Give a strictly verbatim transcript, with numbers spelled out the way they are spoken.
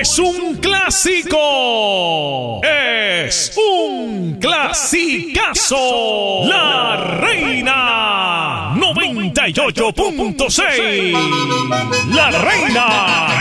es un clásico, es un clasicazo. La Reina noventa y ocho punto seis. La Reina